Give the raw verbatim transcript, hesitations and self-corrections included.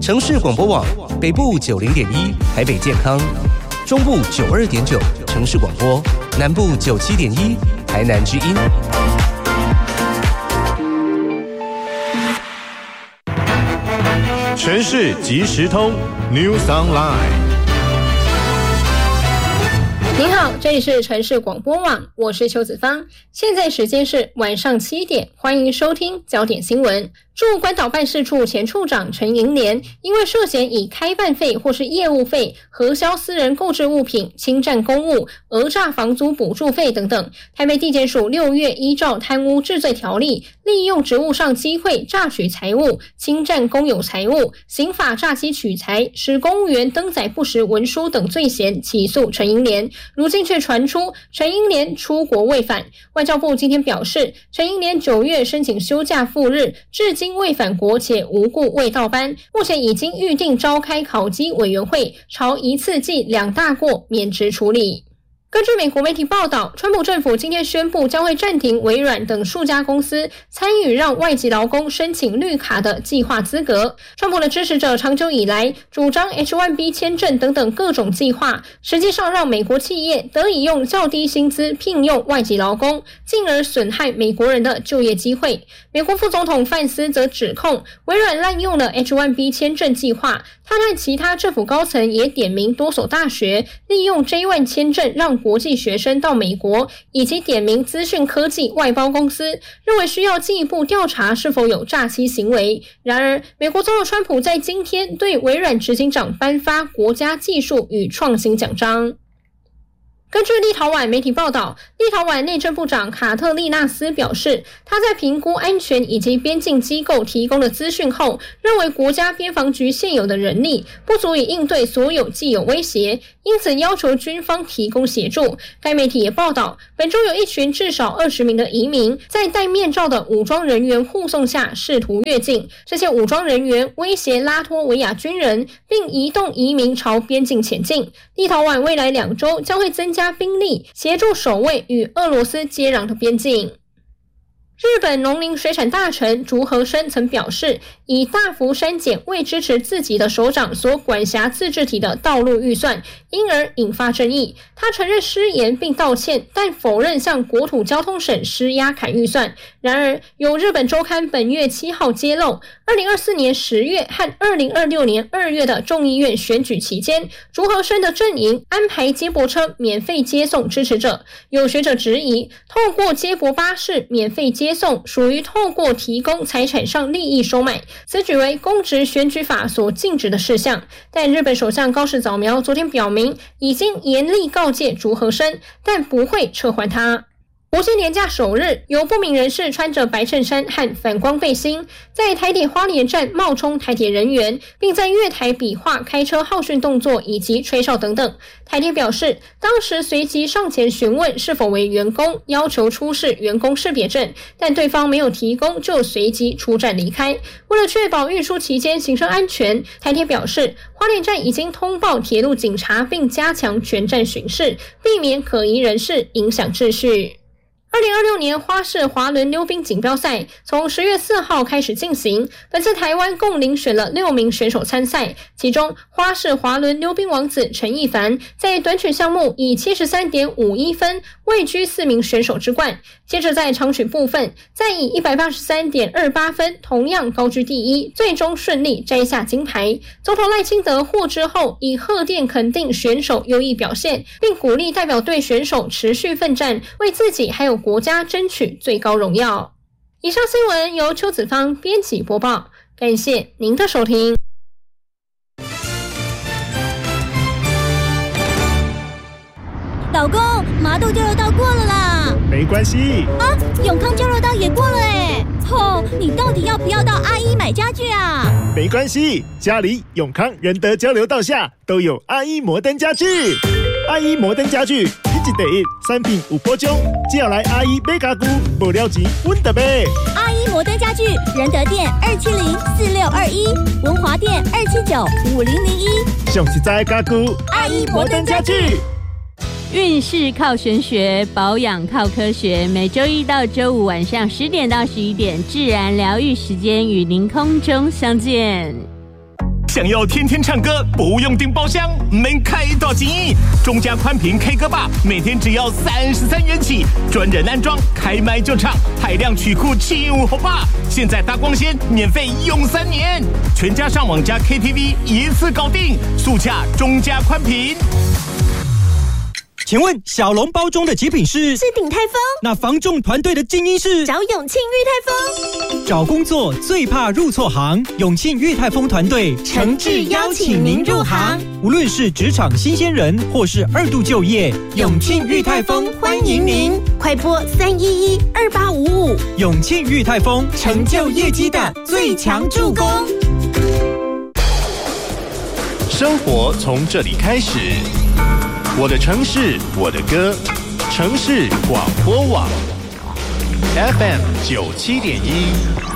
城市广播网北部九零点一，台北健康；中部九二点九，城市广播；南部九七点一，台南之音。 城市即时通 News Online。 您好，这里是城市广播网，我是邱子芳，现在时间是晚上七点，欢迎收听焦点新闻。驻关岛办事处前处长陈盈莲因为涉嫌以开办费或是业务费核销私人购置物品、侵占公务、讹诈房租补助费等等，台北地检署六月依照贪污治罪条例，利用职务上机会诈取财物、侵占公有财物、刑法诈欺取财、使公务员登载不实文书等罪嫌起诉陈盈莲，如今却传出陈盈莲出国未返。外交部今天表示，陈盈莲九月申请休假赴日，至今未返国且无故未到班，目前已经预定召开考绩委员会，朝一次记两大过免职处理。根据美国媒体报道，川普政府今天宣布将会暂停微软等数家公司参与让外籍劳工申请绿卡的计划资格。川普的支持者长久以来主张 H 一 B 签证等等各种计划，实际上让美国企业得以用较低薪资聘用外籍劳工，进而损害美国人的就业机会。美国副总统范斯则指控微软滥用了 H 一 B 签证计划，他和其他政府高层也点名多所大学利用 J 一 签证让国际学生到美国，以及点名资讯科技外包公司，认为需要进一步调查是否有诈欺行为。然而，美国总统川普在今天对微软执行长颁发国家技术与创新奖章。根据立陶宛媒体报道，立陶宛内政部长卡特利纳斯表示，他在评估安全以及边境机构提供的资讯后，认为国家边防局现有的人力不足以应对所有既有威胁，因此要求军方提供协助。该媒体也报道，本周有一群至少二十名的移民在戴面罩的武装人员护送下试图越境，这些武装人员威胁拉脱维亚军人，并移动移民朝边境前进。立陶宛未来两周将会增加兵力，协助守卫与俄罗斯接壤的边境。日本农林水产大臣竹和生曾表示，以大幅删减未支持自己的首长所管辖自治体的道路预算，因而引发争议。他承认失言并道歉，但否认向国土交通省施压砍预算。然而，有日本周刊本月七号揭露，二零二四年十月和二零二六年二月的众议院选举期间，竹和生的阵营安排接驳车免费接送支持者。有学者质疑，透过接驳巴士免费接送属于透过提供财产上利益收买，此举为公职选举法所禁止的事项。但日本首相高市早苗昨天表明，已经严厉告诫竹和生，但不会撤换他。国庆年假首日，有不明人士穿着白衬衫和反光背心，在台铁花莲站冒充台铁人员，并在月台比划开车浩训动作以及吹哨等等。台铁表示，当时随即上前询问是否为员工，要求出示员工识别证，但对方没有提供，就随即出站离开。为了确保运输期间行车安全，台铁表示，花莲站已经通报铁路警察，并加强全站巡视，避免可疑人士影响秩序。二零二六年花式滑轮溜冰锦标赛从十月四号开始进行，本次台湾共遴选了六名选手参赛，其中花式滑轮溜冰王子陈亦凡在短曲项目以 七十三点五一 分位居四名选手之冠，接着在长曲部分再以 一百八十三点二八 分同样高居第一，最终顺利摘下金牌。总统赖清德获知后以贺电肯定选手优异表现，并鼓励代表队选手持续奋战，为自己还有国家争取最高荣耀。以上新闻由邱子芳编辑播报，感谢您的收听。 老公，麻豆交流道过了啦。 没关系啊，永康交流道也过了哎。吼，你到底要不要到阿一买家具啊？ 没关系，家里永康仁德交流道下都有阿一摩登家具。阿一摩登家具一季第一，产品有保障，只要来阿一买家具，无了钱阮就买。 阿一摩登家具，仁德店二七零四六二一，文华店二七九五零零一。 上实在家具， 阿一摩登家具。 运势靠玄学，保养靠科学。每周一到周五晚上十点到十一点，自然疗愈时间与您空中相见。 想要天天唱歌，不用订包厢，免开多钱。中嘉宽频 K 歌吧，每天只要三十三元起，专人安装，开麦就唱，海量曲库唱好吧。现在搭光纤，免费用三年，全家上网加 K T V 一次搞定，速洽中嘉宽频。 请问小笼包中的极品是？ 是鼎泰丰。 那房仲团队的精英是？ 找永庆裕泰丰。 找工作最怕入错行，永庆裕泰丰团队诚挚邀请您入行。 无论是职场新鲜人，或是二度就业， 永庆裕泰丰欢迎您。快拨三一一二八五五。 永庆裕泰丰， 成就业绩的最强助攻。 生活从这里开始。我的城市，我的歌，城市广播网 ，F M 九七点一。